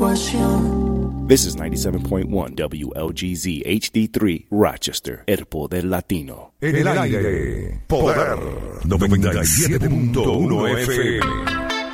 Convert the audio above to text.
ecuación. This is 97.1 WLGZ HD3 Rochester, el poder latino. En el aire, Poder 97.1 FM.